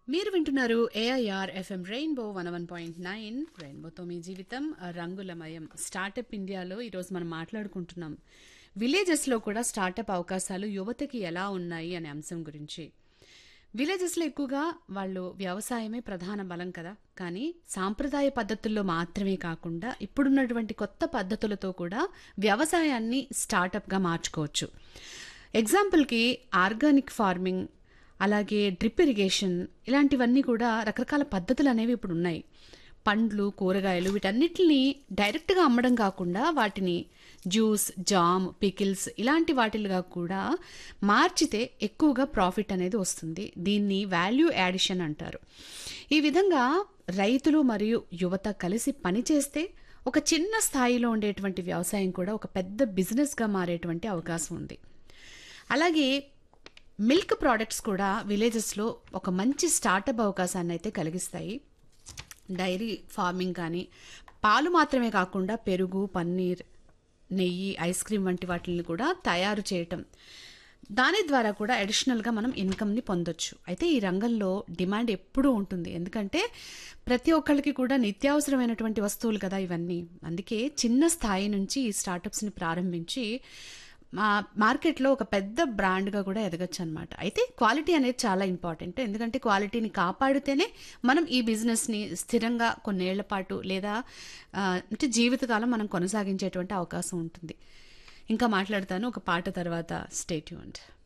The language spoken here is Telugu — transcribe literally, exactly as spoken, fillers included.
మీరు వింటున్నారు AIR FM rainbow one one point nine రెయిన్బోతో మీ జీవితం రంగులమయం. స్టార్టప్ ఇండియాలో ఈరోజు మనం మాట్లాడుకుంటున్నాం విలేజెస్లో కూడా స్టార్టప్ అవకాశాలు యువతకి ఎలా ఉన్నాయి అనే అంశం గురించి. విలేజెస్లో ఎక్కువగా వాళ్ళు వ్యవసాయమే ప్రధాన బలం కదా, కానీ సాంప్రదాయ పద్ధతుల్లో మాత్రమే కాకుండా ఇప్పుడున్నటువంటి కొత్త పద్ధతులతో కూడా వ్యవసాయాన్ని స్టార్టప్గా మార్చుకోవచ్చు. ఎగ్జాంపుల్కి ఆర్గానిక్ ఫార్మింగ్, అలాగే డ్రిప్ ఇరిగేషన్, ఇలాంటివన్నీ కూడా రకరకాల పద్ధతులు అనేవి ఇప్పుడు ఉన్నాయి. పండ్లు, కూరగాయలు వీటన్నిటిని డైరెక్ట్గా అమ్మడం కాకుండా వాటిని జ్యూస్, జామ్, పికిల్స్ ఇలాంటి వాటిలుగా కూడా మార్చితే ఎక్కువగా ప్రాఫిట్ అనేది వస్తుంది. దీన్ని వాల్యూ యాడిషన్ అంటారు. ఈ విధంగా రైతులు మరియు యువత కలిసి పనిచేస్తే ఒక చిన్న స్థాయిలో ఉండేటువంటి వ్యవసాయం కూడా ఒక పెద్ద బిజినెస్గా మారేటువంటి అవకాశం ఉంది. అలాగే మిల్క్ ప్రోడక్ట్స్ కూడా విలేజెస్లో ఒక మంచి స్టార్టప్ అవకాశాన్ని అయితే కలిగిస్తాయి. డైరీ ఫార్మింగ్ కానీ, పాలు మాత్రమే కాకుండా పెరుగు, పన్నీర్, నెయ్యి, ఐస్ క్రీమ్ వంటి వాటిని కూడా తయారు చేయటం, దాని ద్వారా కూడా అడిషనల్గా మనం ఇన్కమ్ని పొందొచ్చు. అయితే ఈ రంగంలో డిమాండ్ ఎప్పుడూ ఉంటుంది, ఎందుకంటే ప్రతి ఒక్కరికి కూడా నిత్యావసరమైనటువంటి వస్తువులు కదా ఇవన్నీ. అందుకే చిన్న స్థాయి నుంచి ఈ స్టార్టప్స్ని ప్రారంభించి మా మార్కెట్లో ఒక పెద్ద బ్రాండ్గా కూడా ఎదగచ్చు అనమాట. అయితే క్వాలిటీ అనేది చాలా ఇంపార్టెంట్, ఎందుకంటే క్వాలిటీని కాపాడితేనే మనం ఈ బిజినెస్ని స్థిరంగా కొన్నేళ్ల పాటు లేదా అంటే జీవితకాలం మనం కొనసాగించేటువంటి అవకాశం ఉంటుంది. ఇంకా మాట్లాడతాను ఒక పాట తర్వాత. Stay tuned.